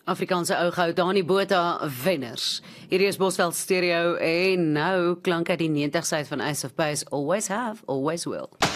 Afrikaanse ou gou Dani Botha wenners. Hierdie is Bosveld Stereo en nou klank uit die 90s uit van Ace of Base, always have, always will.